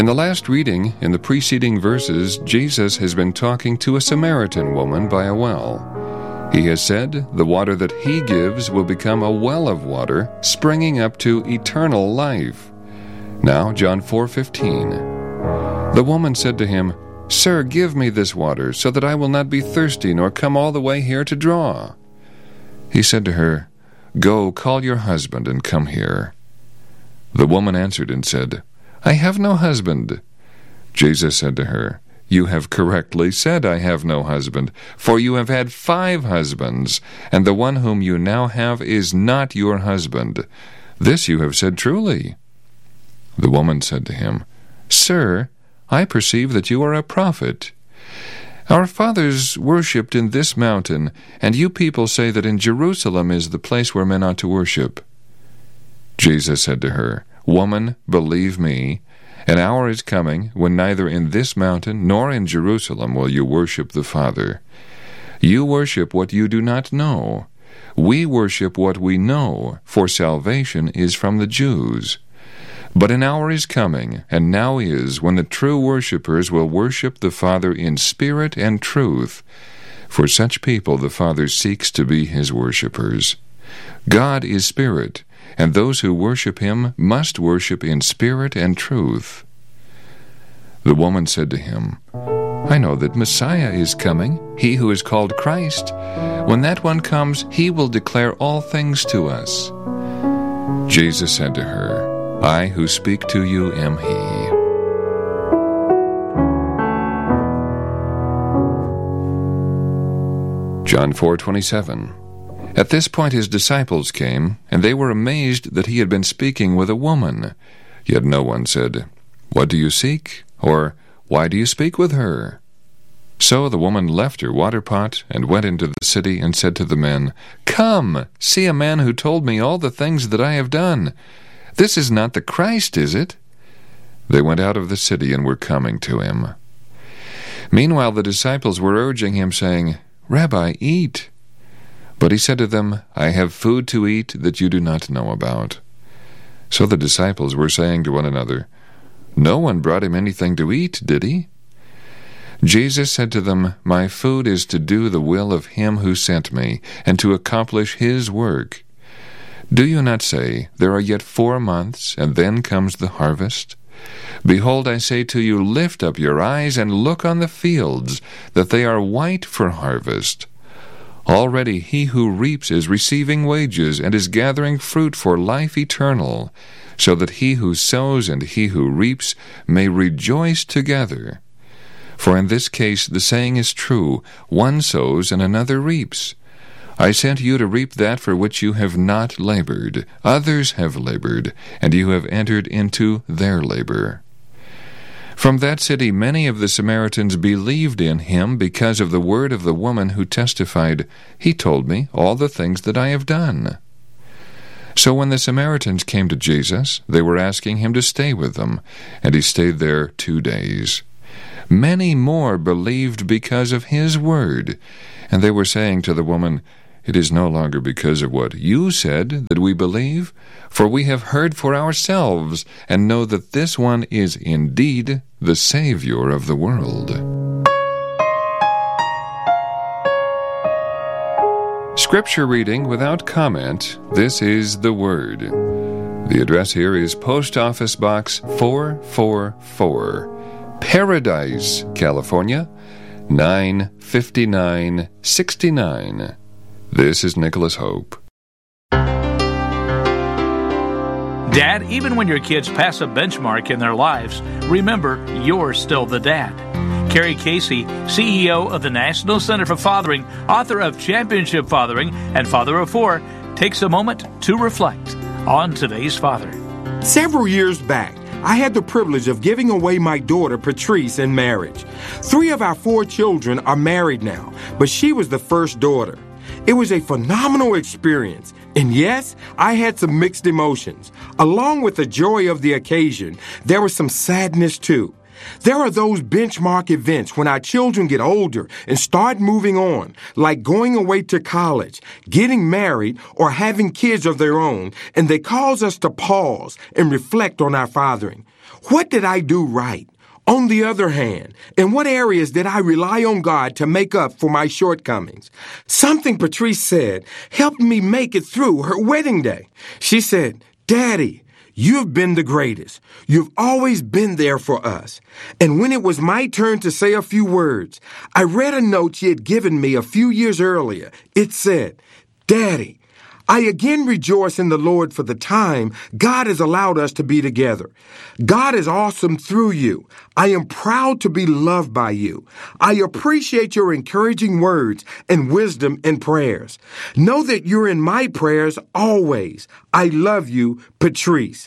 In the last reading, in the preceding verses, Jesus has been talking to a Samaritan woman by a well. He has said the water that he gives will become a well of water, springing up to eternal life. Now, John 4:15. The woman said to him, "Sir, give me this water, so that I will not be thirsty, nor come all the way here to draw." He said to her, "Go, call your husband and come here." The woman answered and said, "I have no husband." Jesus said to her, "You have correctly said, 'I have no husband,' for you have had 5 husbands, and the one whom you now have is not your husband. This you have said truly." The woman said to him, "Sir, I perceive that you are a prophet. Our fathers worshipped in this mountain, and you people say that in Jerusalem is the place where men ought to worship." Jesus said to her, "Woman, believe me, an hour is coming when neither in this mountain nor in Jerusalem will you worship the Father. You worship what you do not know. We worship what we know, for salvation is from the Jews. But an hour is coming, and now is, when the true worshippers will worship the Father in spirit and truth. For such people the Father seeks to be his worshippers. God is spirit, and those who worship him must worship in spirit and truth." The woman said to him, "I know that Messiah is coming, he who is called Christ. When that one comes, he will declare all things to us." Jesus said to her, "I who speak to you am he." John 4:27. At this point his disciples came, and they were amazed that he had been speaking with a woman. Yet no one said, "What do you seek?" or "Why do you speak with her?" So the woman left her water pot and went into the city and said to the men, "Come, see a man who told me all the things that I have done. This is not the Christ, is it?" They went out of the city and were coming to him. Meanwhile the disciples were urging him, saying, "Rabbi, eat." But he said to them, "I have food to eat that you do not know about." So the disciples were saying to one another, "No one brought him anything to eat, did he?" Jesus said to them, "My food is to do the will of him who sent me, and to accomplish his work. Do you not say, 'There are yet 4 months, and then comes the harvest'? Behold, I say to you, lift up your eyes and look on the fields, that they are white for harvest. Already he who reaps is receiving wages and is gathering fruit for life eternal, so that he who sows and he who reaps may rejoice together. For in this case the saying is true, one sows and another reaps. I sent you to reap that for which you have not labored. Others have labored, and you have entered into their labor." From that city many of the Samaritans believed in him because of the word of the woman who testified, "He told me all the things that I have done." So when the Samaritans came to Jesus, they were asking him to stay with them, and he stayed there 2 days. Many more believed because of his word, and they were saying to the woman, "It is no longer because of what you said that we believe, for we have heard for ourselves and know that this one is indeed the Savior of the world." Scripture reading without comment. This is the Word. The address here is Post Office Box 444, Paradise, California, 95969. This is Nicholas Hope. Dad, even when your kids pass a benchmark in their lives, remember, you're still the dad. Carrie Casey, CEO of the National Center for Fathering, author of Championship Fathering and Father of 4, takes a moment to reflect on today's father. Several years back, I had the privilege of giving away my daughter, Patrice, in marriage. 3 of our 4 children are married now, but she was the first daughter. It was a phenomenal experience, and yes, I had some mixed emotions. Along with the joy of the occasion, there was some sadness too. There are those benchmark events when our children get older and start moving on, like going away to college, getting married, or having kids of their own, and they cause us to pause and reflect on our fathering. What did I do right? On the other hand, in what areas did I rely on God to make up for my shortcomings? Something Patrice said helped me make it through her wedding day. She said, "Daddy, you've been the greatest. You've always been there for us." And when it was my turn to say a few words, I read a note she had given me a few years earlier. It said, "Daddy, I again rejoice in the Lord for the time God has allowed us to be together. God is awesome through you. I am proud to be loved by you. I appreciate your encouraging words and wisdom and prayers. Know that you're in my prayers always. I love you, Patrice.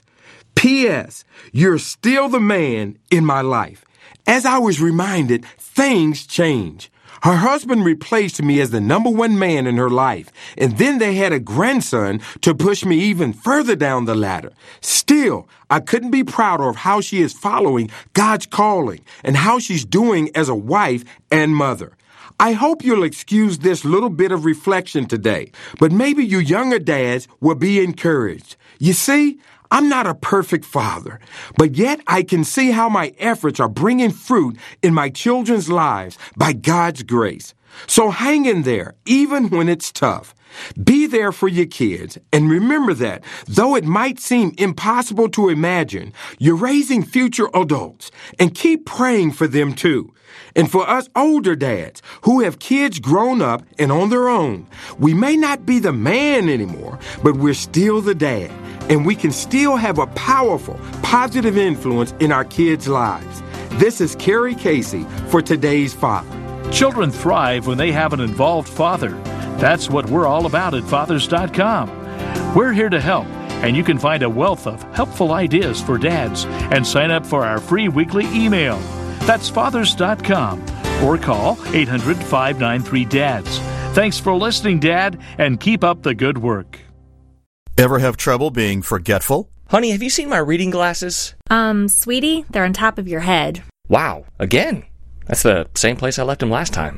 P.S. You're still the man in my life." As I was reminded, things change. Her husband replaced me as the number one man in her life, and then they had a grandson to push me even further down the ladder. Still, I couldn't be prouder of how she is following God's calling and how she's doing as a wife and mother. I hope you'll excuse this little bit of reflection today, but maybe you younger dads will be encouraged. You see, I'm not a perfect father, but yet I can see how my efforts are bringing fruit in my children's lives by God's grace. So hang in there, even when it's tough. Be there for your kids, and remember that, though it might seem impossible to imagine, you're raising future adults, and keep praying for them too. And for us older dads who have kids grown up and on their own, we may not be the man anymore, but we're still the dad, and we can still have a powerful, positive influence in our kids' lives. This is Kerry Casey for Today's Father. Children thrive when they have an involved father. That's what we're all about at Fathers.com. We're here to help, and you can find a wealth of helpful ideas for dads and sign up for our free weekly email. That's Fathers.com, or call 800-593-DADS. Thanks for listening, Dad, and keep up the good work. Ever have trouble being forgetful? Honey, have you seen my reading glasses? Sweetie, they're on top of your head. Wow, again? That's the same place I left them last time.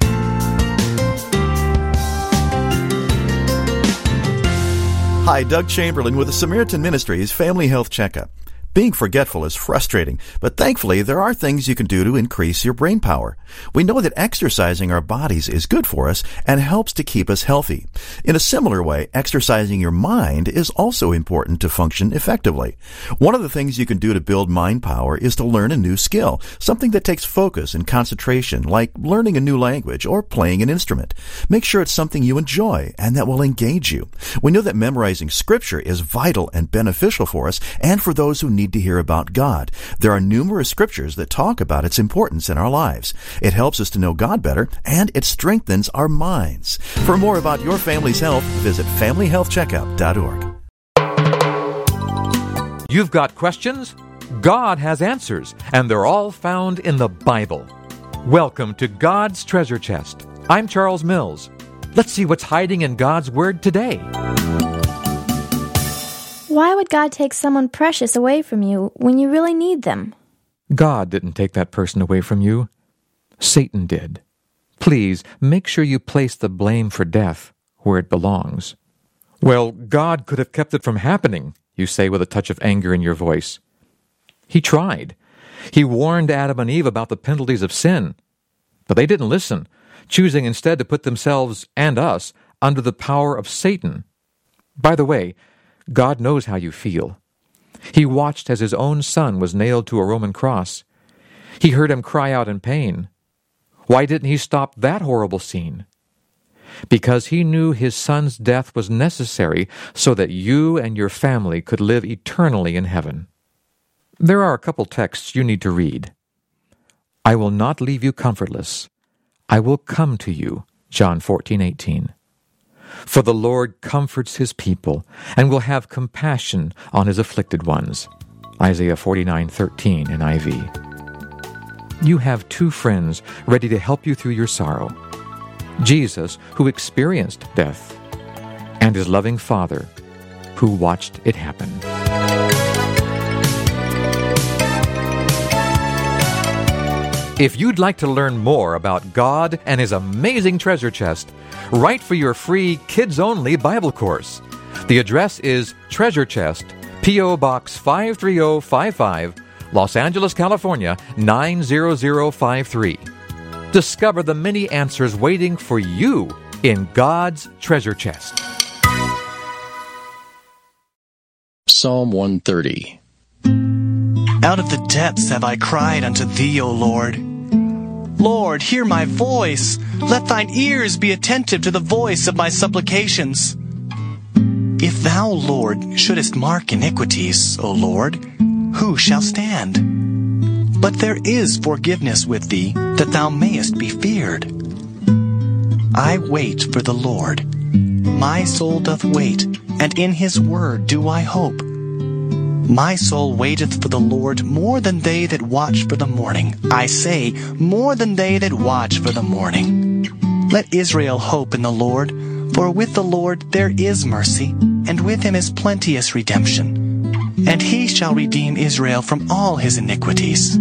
Hi, Doug Chamberlain with the Samaritan Ministries Family Health Checkup. Being forgetful is frustrating, but thankfully there are things you can do to increase your brain power. We know that exercising our bodies is good for us and helps to keep us healthy. In a similar way, exercising your mind is also important to function effectively. One of the things you can do to build mind power is to learn a new skill, something that takes focus and concentration, like learning a new language or playing an instrument. Make sure it's something you enjoy and that will engage you. We know that memorizing scripture is vital and beneficial for us and for those who need to hear about God. There are numerous scriptures that talk about its importance in our lives. It helps us to know God better, and it strengthens our minds. For more about your family's health, visit FamilyHealthCheckup.org. You've got questions? God has answers, and they're all found in the Bible. Welcome to God's Treasure Chest. I'm Charles Mills. Let's see what's hiding in God's Word today. Why would God take someone precious away from you when you really need them? God didn't take that person away from you. Satan did. Please, make sure you place the blame for death where it belongs. Well, God could have kept it from happening, you say with a touch of anger in your voice. He tried. He warned Adam and Eve about the penalties of sin. But they didn't listen, choosing instead to put themselves and us under the power of Satan. By the way, God knows how you feel. He watched as his own son was nailed to a Roman cross. He heard him cry out in pain. Why didn't he stop that horrible scene? Because he knew his son's death was necessary so that you and your family could live eternally in heaven. There are a couple texts you need to read. I will not leave you comfortless. I will come to you, John 14:18. For the Lord comforts his people and will have compassion on his afflicted ones. Isaiah 49:13 NIV. You have two friends ready to help you through your sorrow. Jesus, who experienced death, and his loving Father, who watched it happen. If you'd like to learn more about God and His amazing treasure chest, write for your free kids-only Bible course. The address is Treasure Chest, P.O. Box 53055, Los Angeles, California, 90053. Discover the many answers waiting for you in God's treasure chest. Psalm 130. Out of the depths have I cried unto Thee, O Lord. Lord, hear my voice. Let Thine ears be attentive to the voice of my supplications. If Thou, Lord, shouldest mark iniquities, O Lord, who shall stand? But there is forgiveness with Thee, that Thou mayest be feared. I wait for the Lord. My soul doth wait, and in His word do I hope. My soul waiteth for the Lord more than they that watch for the morning. I say, more than they that watch for the morning. Let Israel hope in the Lord, for with the Lord there is mercy, and with Him is plenteous redemption. And He shall redeem Israel from all his iniquities.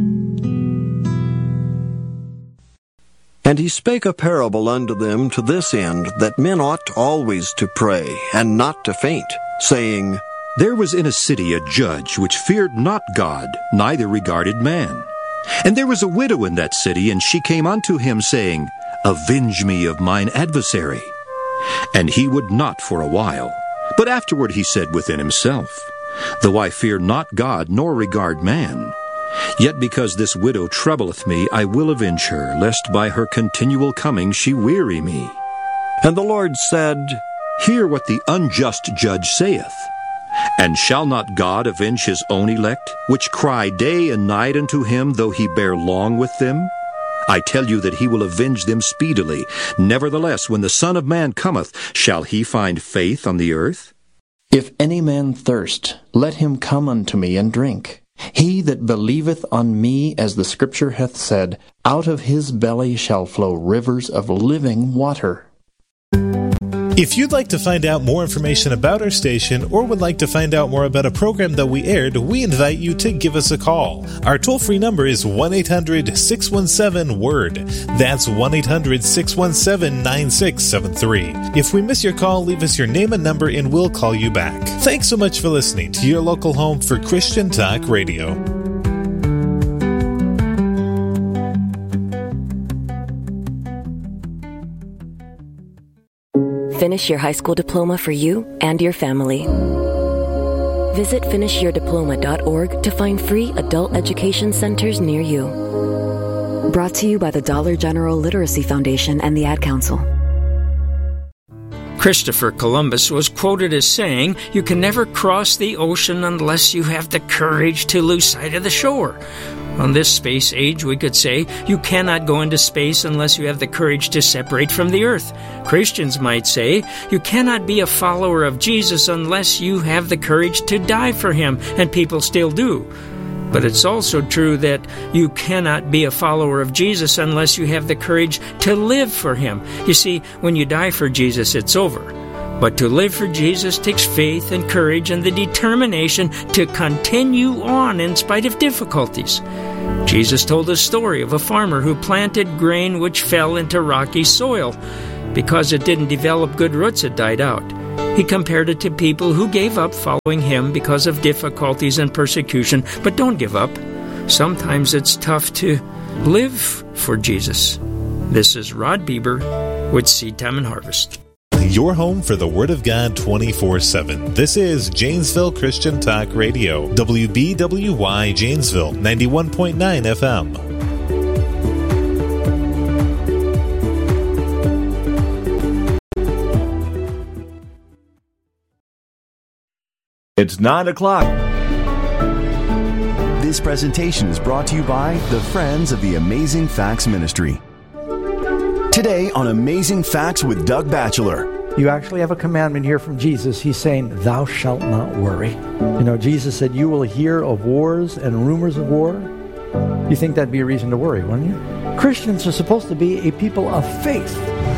And he spake a parable unto them to this end, that men ought always to pray, and not to faint, saying, There was in a city a judge which feared not God, neither regarded man. And there was a widow in that city, and she came unto him, saying, Avenge me of mine adversary. And he would not for a while. But afterward he said within himself, Though I fear not God, nor regard man, yet because this widow troubleth me, I will avenge her, lest by her continual coming she weary me. And the Lord said, Hear what the unjust judge saith. And shall not God avenge His own elect, which cry day and night unto Him, though He bear long with them? I tell you that He will avenge them speedily. Nevertheless, when the Son of Man cometh, shall He find faith on the earth? If any man thirst, let him come unto me and drink. He that believeth on me, as the Scripture hath said, out of his belly shall flow rivers of living water. If you'd like to find out more information about our station or would like to find out more about a program that we aired, we invite you to give us a call. Our toll-free number is 1-800-617-WORD. That's 1-800-617-9673. If we miss your call, leave us your name and number and we'll call you back. Thanks so much for listening to your local home for Christian Talk Radio. Finish your high school diploma for you and your family. Visit finishyourdiploma.org to find free adult education centers near you. Brought to you by the Dollar General Literacy Foundation and the Ad Council. Christopher Columbus was quoted as saying, "You can never cross the ocean unless you have the courage to lose sight of the shore." On this space age, we could say, you cannot go into space unless you have the courage to separate from the earth. Christians might say, you cannot be a follower of Jesus unless you have the courage to die for Him, and people still do. But it's also true that you cannot be a follower of Jesus unless you have the courage to live for Him. You see, when you die for Jesus, it's over. But to live for Jesus takes faith and courage and the determination to continue on in spite of difficulties. Jesus told a story of a farmer who planted grain which fell into rocky soil. Because it didn't develop good roots, it died out. He compared it to people who gave up following Him because of difficulties and persecution. But don't give up. Sometimes it's tough to live for Jesus. This is Rod Bieber with Seed Time and Harvest. Your home for the Word of God 24/7. This is Janesville Christian Talk Radio. WBWY Janesville, 91.9 FM. It's 9 o'clock. This presentation is brought to you by the Friends of the Amazing Facts Ministry. Today on Amazing Facts with Doug Batchelor. You actually have a commandment here from Jesus. He's saying, thou shalt not worry. You know, Jesus said, you will hear of wars and rumors of war. You think that'd be a reason to worry, wouldn't you? Christians are supposed to be a people of faith.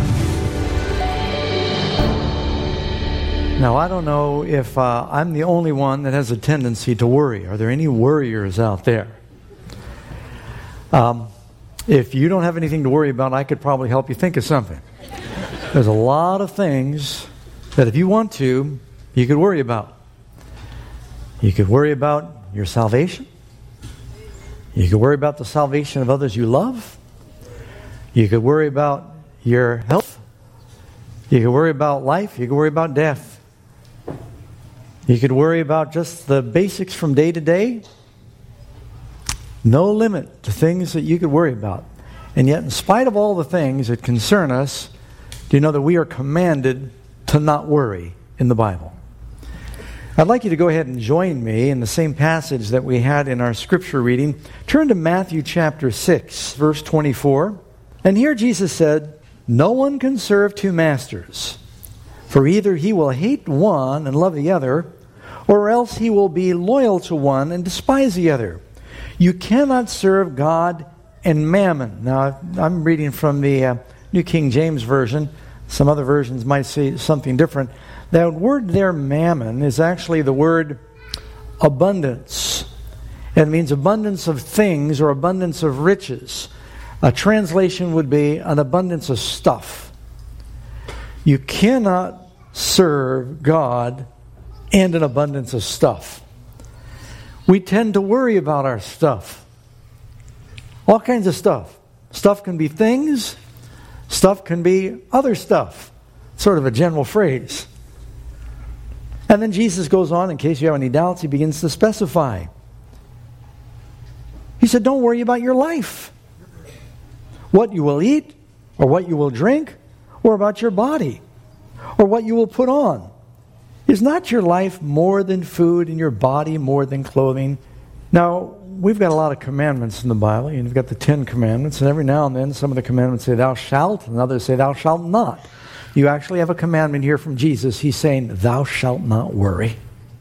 Now, I don't know if I'm the only one that has a tendency to worry. Are there any worriers out there? If you don't have anything to worry about, I could probably help you think of something. There's a lot of things that if you want to, you could worry about. You could worry about your salvation. You could worry about the salvation of others you love. You could worry about your health. You could worry about life. You could worry about death. You could worry about just the basics from day to day. No limit to things that you could worry about. And yet, in spite of all the things that concern us, do you know that we are commanded to not worry in the Bible? I'd like you to go ahead and join me in the same passage that we had in our scripture reading. Turn to Matthew chapter 6, verse 24. And here Jesus said, "No one can serve two masters, for either he will hate one and love the other, or else he will be loyal to one and despise the other. You cannot serve God and mammon." Now, I'm reading from the New King James Version. Some other versions might say something different. That word there, mammon, is actually the word abundance. It means abundance of things or abundance of riches. A translation would be an abundance of stuff. You cannot serve God and an abundance of stuff. We tend to worry about our stuff. All kinds of stuff. Stuff can be things. Stuff can be other stuff. Sort of a general phrase. And then Jesus goes on, in case you have any doubts, he begins to specify. He said, don't worry about your life. What you will eat, or what you will drink, or about your body, or what you will put on. Is not your life more than food and your body more than clothing? Now, we've got a lot of commandments in the Bible. You've got the 10 commandments, and every now and then some of the commandments say thou shalt, and others say thou shalt not. You actually have a commandment here from Jesus. He's saying, thou shalt not worry.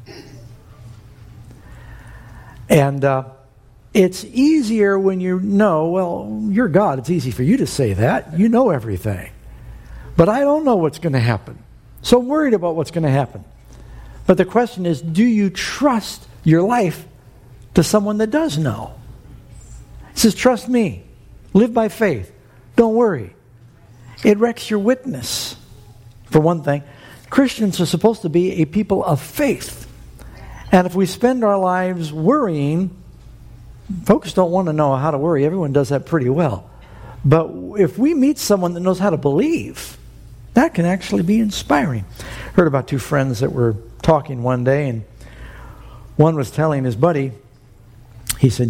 And it's easier when you know, well, you're God. It's easy for you to say that. You know everything. But I don't know what's going to happen. So I'm worried about what's going to happen. But the question is, do you trust your life to someone that does know? He says, trust me. Live by faith. Don't worry. It wrecks your witness. For one thing, Christians are supposed to be a people of faith. And if we spend our lives worrying, folks don't want to know how to worry. Everyone does that pretty well. But if we meet someone that knows how to believe, that can actually be inspiring. Heard about two friends that were talking one day, and one was telling his buddy, he said,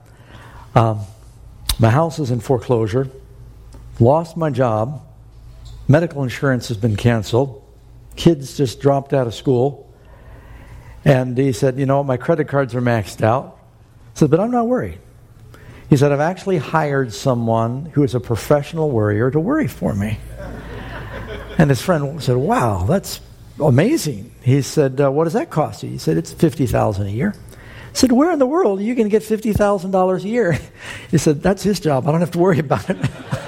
my house is in foreclosure, lost my job, medical insurance has been canceled, kids just dropped out of school, and he said, my credit cards are maxed out. He said, but I'm not worried. He said, I've actually hired someone who is a professional worrier to worry for me. And his friend said, wow, that's amazing. He said, what does that cost you? He said, it's $50,000 a year. He said, where in the world are you going to get $50,000 a year? He said, that's his job. I don't have to worry about it.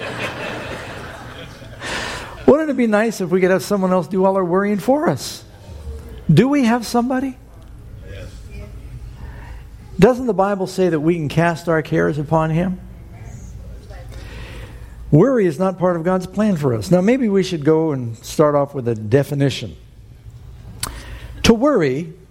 Wouldn't it be nice if we could have someone else do all our worrying for us? Do we have somebody? Yes. Doesn't the Bible say that we can cast our cares upon Him? Worry is not part of God's plan for us. Now, maybe we should go and start off with a definition. To worry